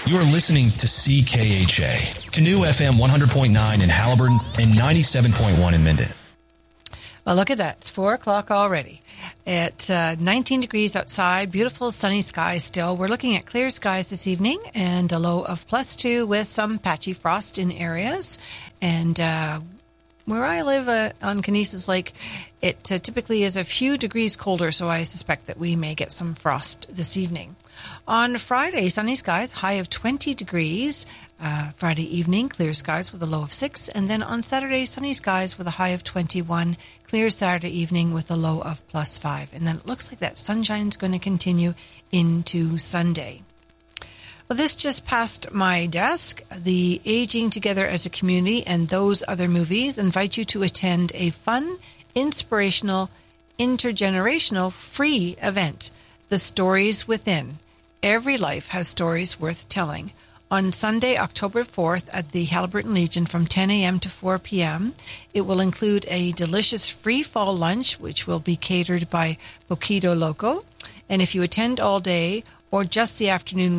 You are listening to CKHA, Canoe FM 100.9 in Haliburton and 97.1 in Minden. Well, look at that. It's 4 o'clock already. At 19 degrees outside, beautiful sunny skies still. We're looking at clear skies this evening and a low of +2 with some patchy frost in areas. And where I live on Conesus Lake, it typically is a few degrees colder, so I suspect that we may get some frost this evening. On Friday, sunny skies, high of 20 degrees. Friday evening, clear skies with a low of 6. And then on Saturday, sunny skies with a high of 21. Clear Saturday evening with a low of +5. And then it looks like that sunshine's going to continue into Sunday. Well, this just passed my desk. The Aging Together as a Community and Those Other Movies invite you to attend a fun, inspirational, intergenerational, free event, The Stories Within. Every life has stories worth telling. On Sunday, October 4th at the Haliburton Legion from 10 a.m. to 4 p.m. It will include a delicious free fall lunch, which will be catered by Boquito Loco. And if you attend all day or just the afternoon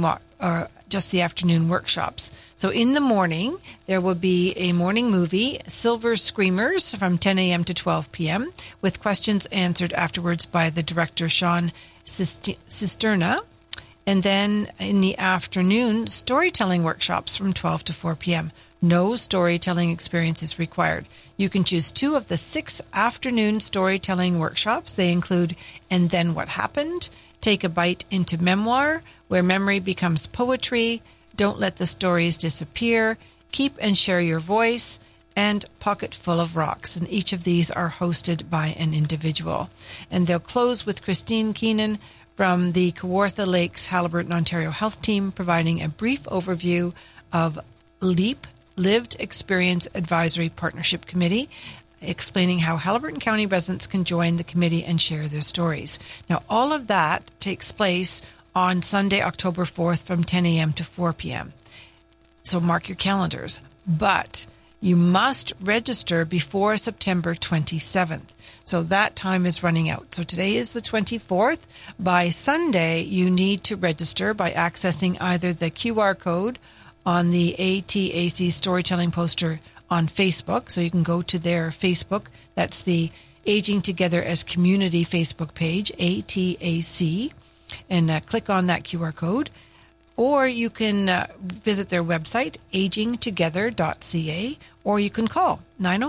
workshops. So in the morning, there will be a morning movie, Silver Screamers, from 10 a.m. to 12 p.m., with questions answered afterwards by the director, Sean Cisterna. And then in the afternoon, storytelling workshops from 12 to 4 p.m. No storytelling experience is required. You can choose 2 of the 6 afternoon storytelling workshops. They include And Then What Happened, Take a Bite into Memoir, Where Memory Becomes Poetry, Don't Let the Stories Disappear, Keep and Share Your Voice, and Pocket Full of Rocks. And each of these are hosted by an individual. And they'll close with Christine Keenan from the Kawartha Lakes Haliburton, Ontario Health Team, providing a brief overview of LEAP, Lived Experience Advisory Partnership Committee, explaining how Haliburton County residents can join the committee and share their stories. Now, all of that takes place on Sunday, October 4th from 10 a.m. to 4 p.m. So mark your calendars. But you must register before September 27th. So that time is running out. So today is the 24th. By Sunday, you need to register by accessing either the QR code on the ATAC storytelling poster on Facebook. So you can go to their Facebook. That's the Aging Together as Community Facebook page, ATAC, and click on that QR code. Or you can visit their website, agingtogether.ca, or you can call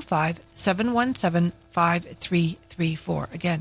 905-717-5334. Again,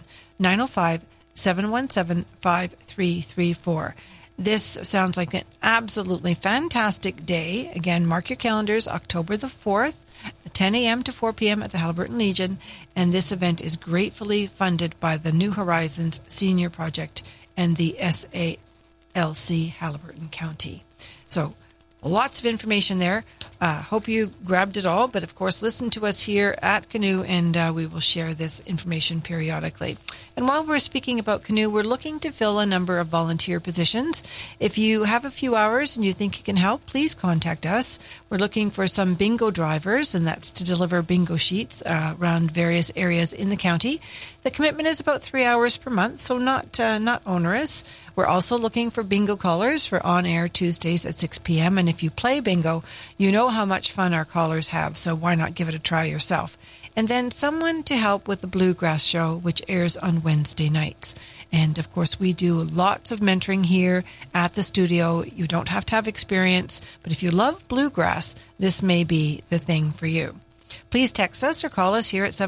905-717-5334. This sounds like an absolutely fantastic day. Again, mark your calendars, October the 4th, 10 a.m. to 4 p.m. at the Haliburton Legion. And this event is gratefully funded by the New Horizons Senior Project and the SALC Haliburton County. So lots of information there. Hope you grabbed it all, but of course listen to us here at Canoe, and we will share this information periodically. And while we're speaking about Canoe, we're looking to fill a number of volunteer positions. If you have a few hours and you think you can help, please contact us. We're looking for some bingo drivers, and that's to deliver bingo sheets around various areas in the county. The commitment is about 3 hours per month, so not onerous. We're also looking for bingo callers for on-air Tuesdays at 6 p.m. And if you play bingo, you know how much fun our callers have, so why not give it a try yourself? And then someone to help with the Bluegrass Show, which airs on Wednesday nights. And, of course, we do lots of mentoring here at the studio. You don't have to have experience, but if you love bluegrass, this may be the thing for you. Please text us or call us here at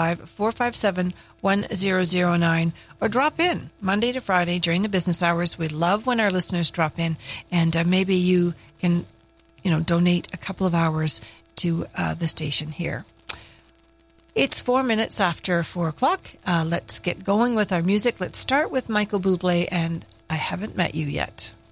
705-457-1009 or drop in Monday to Friday during the business hours. We love when our listeners drop in, and maybe you can, donate a couple of hours to the station here. It's 4 minutes after 4 o'clock. Let's get going with our music. Let's start with Michael Bublé and I Haven't Met You Yet.